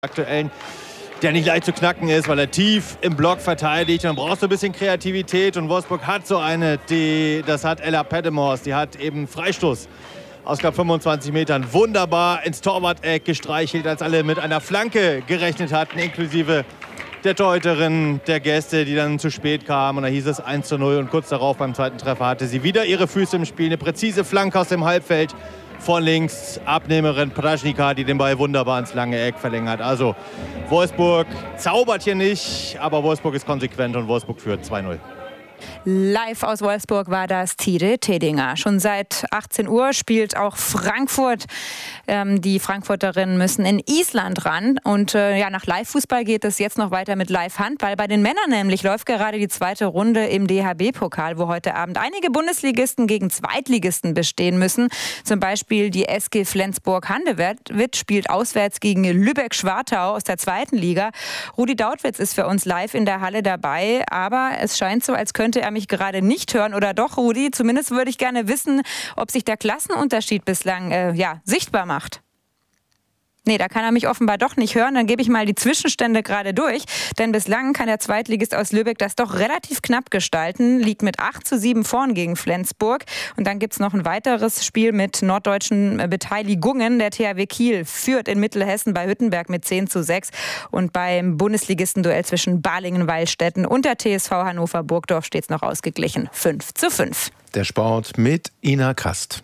aktuellen, der nicht leicht zu knacken ist, weil er tief im Block verteidigt. Dann brauchst du ein bisschen Kreativität und Wolfsburg hat so eine, das hat Ella Pettemors, die hat eben Freistoß aus knapp 25 Metern wunderbar ins Torwart-Eck gestreichelt, als alle mit einer Flanke gerechnet hatten, inklusive der Torhüterin der Gäste, die dann zu spät kam. Und da hieß es 1:0 und kurz darauf beim zweiten Treffer hatte sie wieder ihre Füße im Spiel. Eine präzise Flanke aus dem Halbfeld von links, Abnehmerin Pražníka, die den Ball wunderbar ins lange Eck verlängert. Also Wolfsburg zaubert hier nicht, aber Wolfsburg ist konsequent und Wolfsburg führt 2:0. Live aus Wolfsburg war das Tide Tedinger. Schon seit 18 Uhr spielt auch Frankfurt. Die Frankfurterinnen müssen in Island ran. Und nach Live-Fußball geht es jetzt noch weiter mit Live-Handball. Bei den Männern nämlich läuft gerade die zweite Runde im DHB-Pokal, wo heute Abend einige Bundesligisten gegen Zweitligisten bestehen müssen. Zum Beispiel die SG Flensburg-Handewitt spielt auswärts gegen Lübeck-Schwartau aus der zweiten Liga. Rudi Dautwitz ist für uns live in der Halle dabei. Aber es scheint so, als könnte er mich gerade nicht hören. Oder doch, Rudi? Zumindest würde ich gerne wissen, ob sich der Klassenunterschied bislang sichtbar macht. Nee, da kann er mich offenbar doch nicht hören. Dann gebe ich mal die Zwischenstände gerade durch. Denn bislang kann der Zweitligist aus Lübeck das doch relativ knapp gestalten. Liegt mit 8:7 vorn gegen Flensburg. Und dann gibt es noch ein weiteres Spiel mit norddeutschen Beteiligungen. Der THW Kiel führt in Mittelhessen bei Hüttenberg mit 10:6. Und beim Bundesligistenduell zwischen Balingen-Wallstätten und der TSV Hannover-Burgdorf steht es noch ausgeglichen. 5:5. Der Sport mit Ina Kast.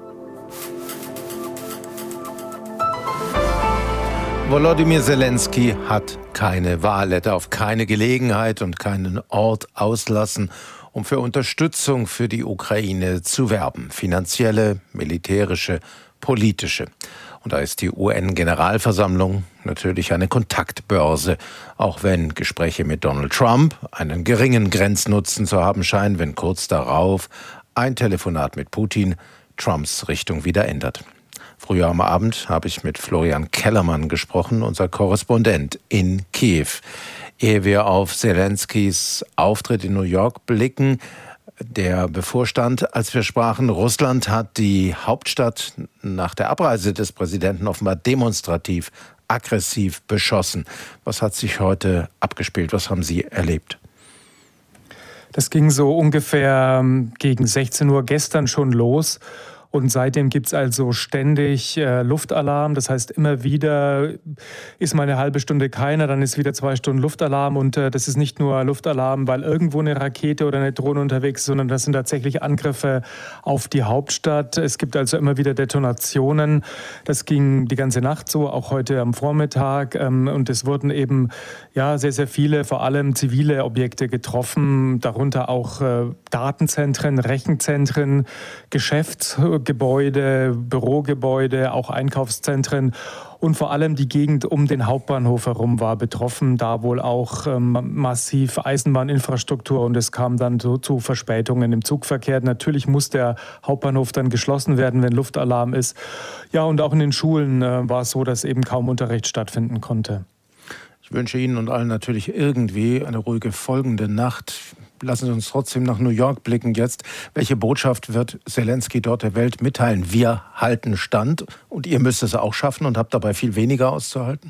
Volodymyr Zelensky hat keine Wahl, er darf keine Gelegenheit und keinen Ort auslassen, um für Unterstützung für die Ukraine zu werben. Finanzielle, militärische, politische. Und da ist die UN-Generalversammlung natürlich eine Kontaktbörse, auch wenn Gespräche mit Donald Trump einen geringen Grenznutzen zu haben scheinen, wenn kurz darauf ein Telefonat mit Putin Trumps Richtung wieder ändert. Früher am Abend habe ich mit Florian Kellermann gesprochen, unser Korrespondent in Kiew. Ehe wir auf Zelenskys Auftritt in New York blicken, der bevorstand, als wir sprachen, Russland hat die Hauptstadt nach der Abreise des Präsidenten offenbar demonstrativ, aggressiv beschossen. Was hat sich heute abgespielt? Was haben Sie erlebt? Das ging so ungefähr gegen 16 Uhr gestern schon los. Und seitdem gibt es also ständig Luftalarm. Das heißt, immer wieder ist mal eine halbe Stunde keiner, dann ist wieder 2 Stunden Luftalarm. Und das ist nicht nur Luftalarm, weil irgendwo eine Rakete oder eine Drohne unterwegs ist, sondern das sind tatsächlich Angriffe auf die Hauptstadt. Es gibt also immer wieder Detonationen. Das ging die ganze Nacht so, auch heute am Vormittag. Und es wurden eben sehr, sehr viele, vor allem zivile Objekte getroffen, darunter auch Datenzentren, Rechenzentren, Geschäftsgebäude, Bürogebäude, auch Einkaufszentren und vor allem die Gegend um den Hauptbahnhof herum war betroffen, da wohl auch massiv Eisenbahninfrastruktur und es kam dann zu Verspätungen im Zugverkehr. Natürlich muss der Hauptbahnhof dann geschlossen werden, wenn Luftalarm ist. Ja, und auch in den Schulen war es so, dass eben kaum Unterricht stattfinden konnte. Ich wünsche Ihnen und allen natürlich irgendwie eine ruhige folgende Nacht. Lassen Sie uns trotzdem nach New York blicken jetzt. Welche Botschaft wird Zelensky dort der Welt mitteilen? Wir halten Stand und ihr müsst es auch schaffen und habt dabei viel weniger auszuhalten?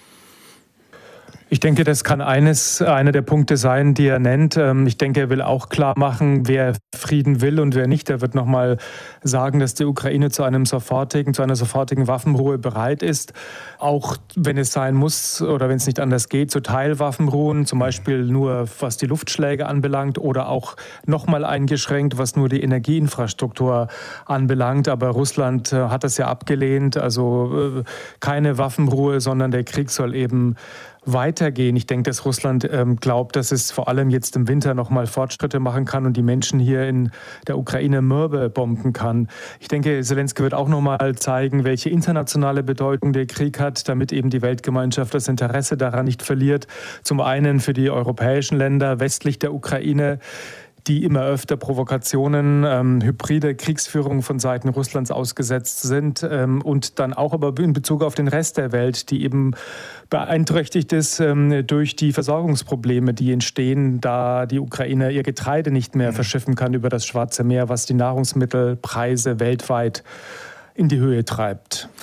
Ich denke, das kann einer der Punkte sein, die er nennt. Ich denke, er will auch klar machen, wer Frieden will und wer nicht. Er wird nochmal sagen, dass die Ukraine zu einer sofortigen Waffenruhe bereit ist. Auch wenn es sein muss oder wenn es nicht anders geht, zu Teilwaffenruhen, zum Beispiel nur was die Luftschläge anbelangt oder auch nochmal eingeschränkt, was nur die Energieinfrastruktur anbelangt. Aber Russland hat das ja abgelehnt. Also keine Waffenruhe, sondern der Krieg soll eben weitergehen. Ich denke, dass Russland glaubt, dass es vor allem jetzt im Winter noch mal Fortschritte machen kann und die Menschen hier in der Ukraine mürbe bomben kann. Ich denke, Zelensky wird auch noch mal zeigen, welche internationale Bedeutung der Krieg hat, damit eben die Weltgemeinschaft das Interesse daran nicht verliert. Zum einen für die europäischen Länder westlich der Ukraine, die immer öfter Provokationen, hybride Kriegsführung von Seiten Russlands ausgesetzt sind und dann auch aber in Bezug auf den Rest der Welt, die eben beeinträchtigt ist durch die Versorgungsprobleme, die entstehen, da die Ukraine ihr Getreide nicht mehr verschiffen kann über das Schwarze Meer, was die Nahrungsmittelpreise weltweit in die Höhe treibt.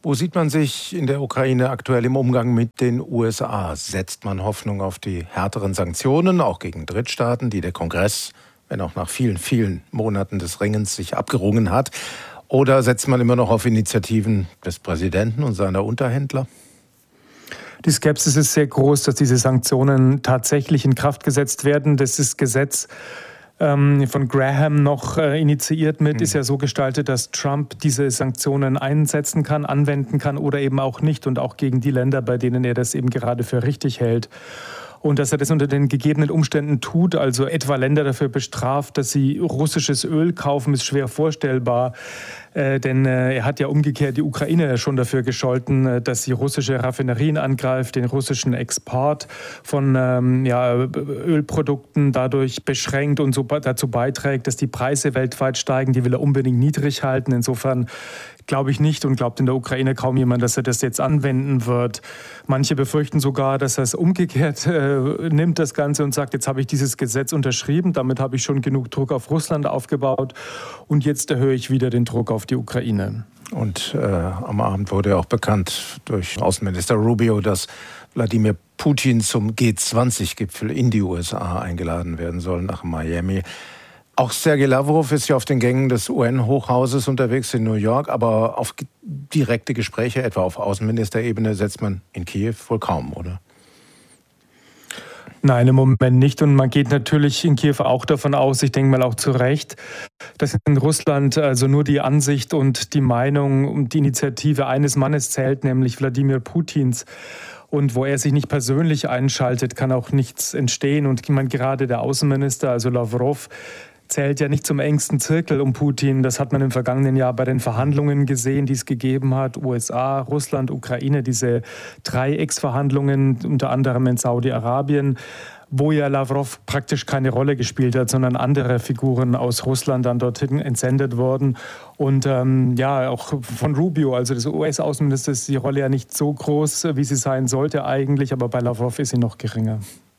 Wo sieht man sich in der Ukraine aktuell im Umgang mit den USA? Setzt man Hoffnung auf die härteren Sanktionen, auch gegen Drittstaaten, die der Kongress, wenn auch nach vielen, vielen Monaten des Ringens, sich abgerungen hat? Oder setzt man immer noch auf Initiativen des Präsidenten und seiner Unterhändler? Die Skepsis ist sehr groß, dass diese Sanktionen tatsächlich in Kraft gesetzt werden. Das ist Gesetz von Graham noch initiiert mit, ist ja so gestaltet, dass Trump diese Sanktionen einsetzen kann, anwenden kann oder eben auch nicht und auch gegen die Länder, bei denen er das eben gerade für richtig hält. Und dass er das unter den gegebenen Umständen tut, also etwa Länder dafür bestraft, dass sie russisches Öl kaufen, ist schwer vorstellbar. Denn er hat ja umgekehrt die Ukraine schon dafür gescholten, dass sie russische Raffinerien angreift, den russischen Export von Ölprodukten dadurch beschränkt und so dazu beiträgt, dass die Preise weltweit steigen. Die will er unbedingt niedrig halten. Insofern glaube ich nicht und glaubt in der Ukraine kaum jemand, dass er das jetzt anwenden wird. Manche befürchten sogar, dass er es umgekehrt nimmt, das Ganze, und sagt, jetzt habe ich dieses Gesetz unterschrieben, damit habe ich schon genug Druck auf Russland aufgebaut und jetzt erhöhe ich wieder den Druck auf die Ukraine. Und am Abend wurde ja auch bekannt durch Außenminister Rubio, dass Wladimir Putin zum G20-Gipfel in die USA eingeladen werden soll, nach Miami. Auch Sergei Lavrov ist ja auf den Gängen des UN-Hochhauses unterwegs in New York, aber auf direkte Gespräche, etwa auf Außenministerebene, setzt man in Kiew wohl kaum, oder? Nein, im Moment nicht. Und man geht natürlich in Kiew auch davon aus, ich denke mal auch zu Recht, dass in Russland also nur die Ansicht und die Meinung und die Initiative eines Mannes zählt, nämlich Wladimir Putins. Und wo er sich nicht persönlich einschaltet, kann auch nichts entstehen. Und ich meine, gerade der Außenminister, also Lavrov, zählt ja nicht zum engsten Zirkel um Putin. Das hat man im vergangenen Jahr bei den Verhandlungen gesehen, die es gegeben hat. USA, Russland, Ukraine, diese Dreiecksverhandlungen, unter anderem in Saudi-Arabien, wo ja Lavrov praktisch keine Rolle gespielt hat, sondern andere Figuren aus Russland dann dorthin entsendet wurden. Und auch von Rubio, also des US-Außenministers, ist die Rolle ja nicht so groß, wie sie sein sollte eigentlich, aber bei Lavrov ist sie noch geringer.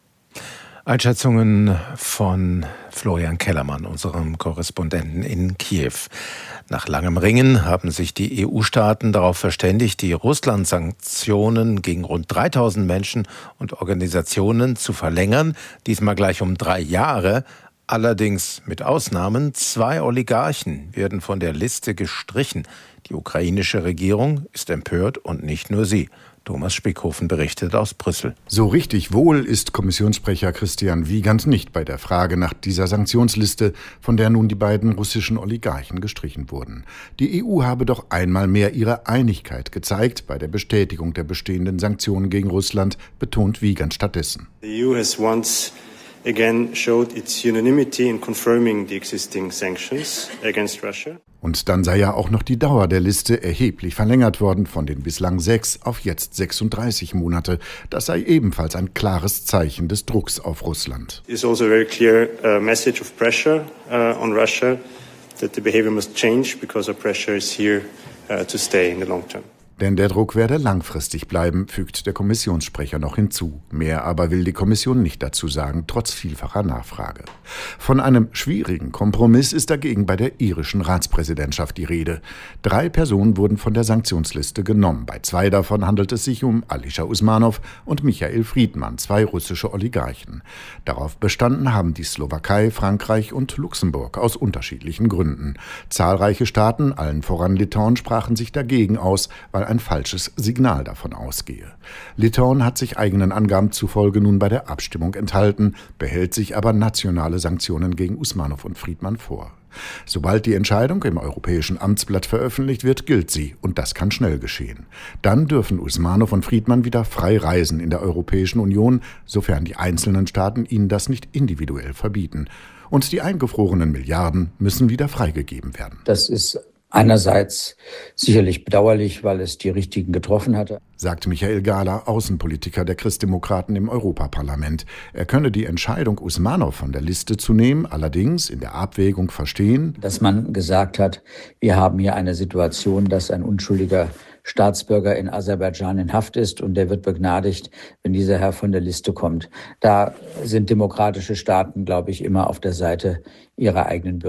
Einschätzungen von Florian Kellermann, unserem Korrespondenten in Kiew. Nach langem Ringen haben sich die EU-Staaten darauf verständigt, die Russland-Sanktionen gegen rund 3000 Menschen und Organisationen zu verlängern, diesmal gleich um 3 Jahre. Allerdings mit Ausnahmen, 2 Oligarchen werden von der Liste gestrichen. Die ukrainische Regierung ist empört und nicht nur sie. Thomas Spickhofen berichtet aus Brüssel. So richtig wohl ist Kommissionssprecher Christian Wiegand nicht bei der Frage nach dieser Sanktionsliste, von der nun die beiden russischen Oligarchen gestrichen wurden. Die EU habe doch einmal mehr ihre Einigkeit gezeigt bei der Bestätigung der bestehenden Sanktionen gegen Russland, betont Wiegand stattdessen. The EU has once again showed its unanimity in confirming the existing sanctions against Russia. Und dann sei ja auch noch die Dauer der Liste erheblich verlängert worden, von den bislang 6 auf jetzt 36 Monate. Das sei ebenfalls ein klares Zeichen des Drucks auf Russland. It's also a very clear message of pressure on Russia that the behavior must change because our pressure is here to stay in the long term. Denn der Druck werde langfristig bleiben, fügt der Kommissionssprecher noch hinzu. Mehr aber will die Kommission nicht dazu sagen, trotz vielfacher Nachfrage. Von einem schwierigen Kompromiss ist dagegen bei der irischen Ratspräsidentschaft die Rede. 3 Personen wurden von der Sanktionsliste genommen. Bei 2 davon handelt es sich um Alisher Usmanov und Michael Friedmann, 2 russische Oligarchen. Darauf bestanden haben die Slowakei, Frankreich und Luxemburg aus unterschiedlichen Gründen. Zahlreiche Staaten, allen voran Litauen, sprachen sich dagegen aus, weil ein falsches Signal davon ausgehe. Litauen hat sich eigenen Angaben zufolge nun bei der Abstimmung enthalten, behält sich aber nationale Sanktionen gegen Usmanov und Friedmann vor. Sobald die Entscheidung im Europäischen Amtsblatt veröffentlicht wird, gilt sie, und das kann schnell geschehen. Dann dürfen Usmanov und Friedmann wieder frei reisen in der Europäischen Union, sofern die einzelnen Staaten ihnen das nicht individuell verbieten. Und die eingefrorenen Milliarden müssen wieder freigegeben werden. Das ist einerseits sicherlich bedauerlich, weil es die Richtigen getroffen hatte, sagt Michael Gahler, Außenpolitiker der Christdemokraten im Europaparlament. Er könne die Entscheidung, Usmanov von der Liste zu nehmen, allerdings in der Abwägung verstehen, dass man gesagt hat, wir haben hier eine Situation, dass ein unschuldiger Staatsbürger in Aserbaidschan in Haft ist und der wird begnadigt, wenn dieser Herr von der Liste kommt. Da sind demokratische Staaten, glaube ich, immer auf der Seite ihrer eigenen Bürger.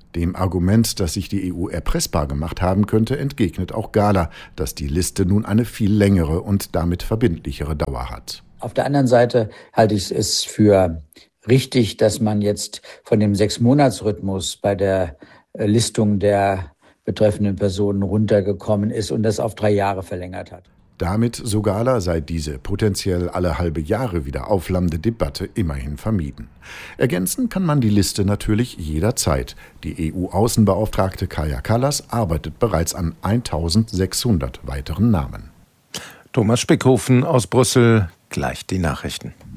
Dem Argument, dass sich die EU erpressbar gemacht haben könnte, entgegnet auch Gahler, dass die Liste nun eine viel längere und damit verbindlichere Dauer hat. Auf der anderen Seite halte ich es für richtig, dass man jetzt von dem 6-Monats-Rhythmus bei der Listung der betreffenden Personen runtergekommen ist und das auf 3 Jahre verlängert hat. Damit, so Gahler, sei diese potenziell alle halbe Jahre wieder aufflammende Debatte immerhin vermieden. Ergänzen kann man die Liste natürlich jederzeit. Die EU-Außenbeauftragte Kaja Kallas arbeitet bereits an 1600 weiteren Namen. Thomas Spickhofen aus Brüssel, gleich die Nachrichten.